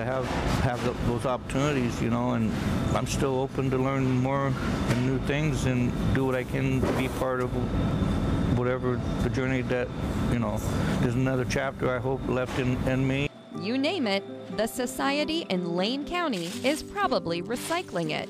have those opportunities, you know, and I'm still open to learn more and new things and do what I can to be part of whatever the journey that, you know, there's another chapter I hope left in me. You name it, the society in Lane County is probably recycling it.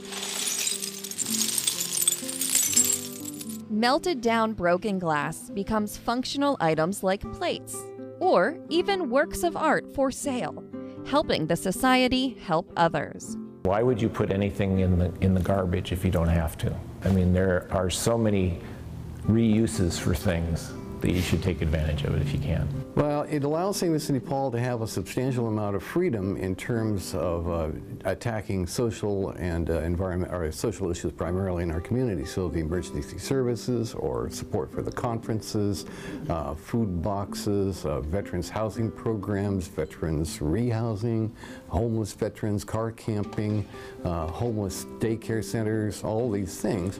Melted down broken glass becomes functional items like plates, or even works of art for sale, helping the society help others. Why would you put anything in the garbage if you don't have to? I mean, there are so many reuses for things that you should take advantage of it if you can. Well, it allows St. Vincent de Paul to have a substantial amount of freedom in terms of attacking social and social issues primarily in our community. So the emergency services or support for the conferences, food boxes, veterans housing programs, veterans rehousing, homeless veterans, car camping, homeless daycare centers, all these things.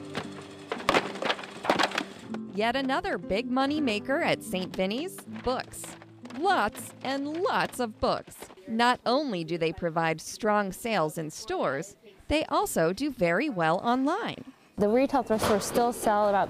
Yet another big money maker at St. Vinny's, books. Lots and lots of books. Not only do they provide strong sales in stores, they also do very well online. The retail thrift stores still sell about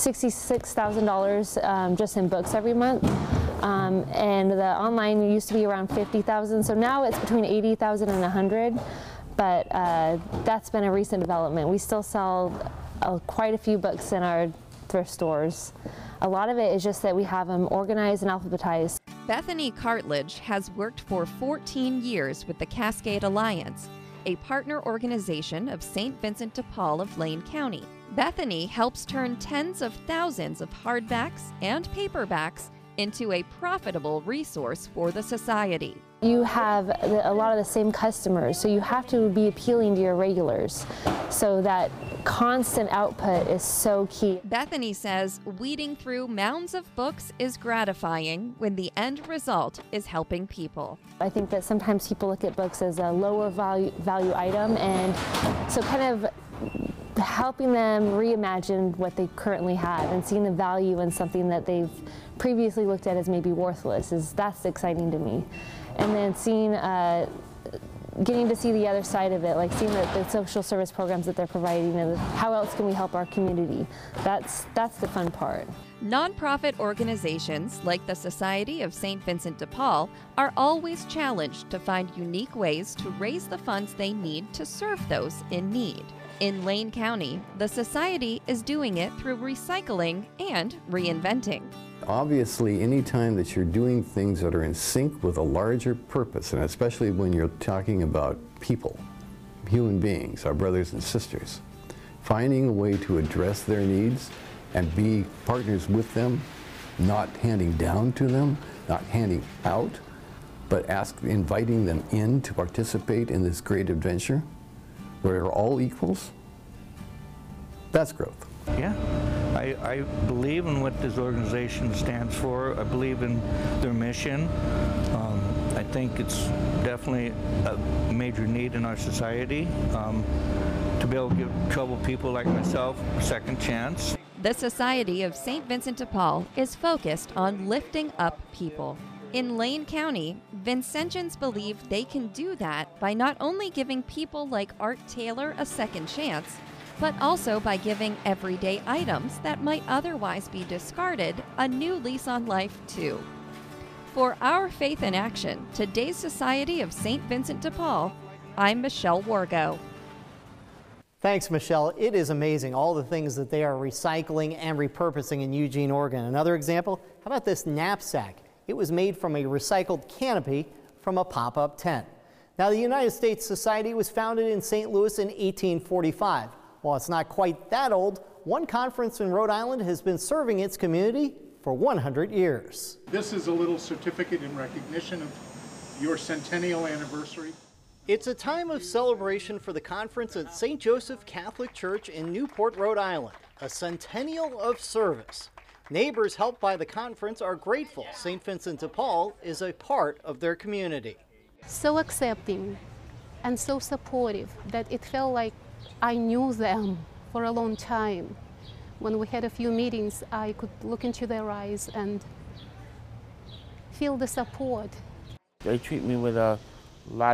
$66,000 just in books every month. And the online used to be around $50,000, so now it's between $80,000 and $100,000. But that's been a recent development. We still sell quite a few books in our thrift stores. A lot of it is just that we have them organized and alphabetized. Bethany Cartledge has worked for 14 years with the Cascade Alliance, a partner organization of St. Vincent de Paul of Lane County. Bethany helps turn tens of thousands of hardbacks and paperbacks into a profitable resource for the society. You have a lot of the same customers, so you have to be appealing to your regulars. So that constant output is so key. Bethany says weeding through mounds of books is gratifying when the end result is helping people. I think that sometimes people look at books as a lower value item, and so kind of helping them reimagine what they currently have and seeing the value in something that they've previously looked at as maybe worthless, that's exciting to me. And then seeing, getting to see the other side of it, like seeing the social service programs that they're providing and how else can we help our community. That's the fun part. Nonprofit organizations like the Society of St. Vincent de Paul are always challenged to find unique ways to raise the funds they need to serve those in need. In Lane County, the Society is doing it through recycling and reinventing. Obviously, anytime that you're doing things that are in sync with a larger purpose, and especially when you're talking about people, human beings, our brothers and sisters, finding a way to address their needs and be partners with them, not handing down to them, not handing out, but inviting them in to participate in this great adventure where we're all equals, that's growth. Yeah, I believe in what this organization stands for. I believe in their mission. I think it's definitely a major need in our society to be able to give troubled people like myself a second chance. The Society of St. Vincent de Paul is focused on lifting up people. In Lane County, Vincentians believe they can do that by not only giving people like Art Taylor a second chance, but also by giving everyday items that might otherwise be discarded a new lease on life too. For Our Faith in Action, today's Society of St. Vincent de Paul, I'm Michelle Wargo. Thanks, Michelle. It is amazing all the things that they are recycling and repurposing in Eugene, Oregon. Another example, how about this knapsack? It was made from a recycled canopy from a pop-up tent. Now, the United States Society was founded in St. Louis in 1845. While it's not quite that old, one conference in Rhode Island has been serving its community for 100 years. This is a little certificate in recognition of your centennial anniversary. It's a time of celebration for the conference at St. Joseph Catholic Church in Newport, Rhode Island, a centennial of service. Neighbors helped by the conference are grateful St. Vincent de Paul is a part of their community. So accepting and so supportive that it felt like I knew them for a long time. When we had a few meetings, I could look into their eyes and feel the support. They treat me with a lot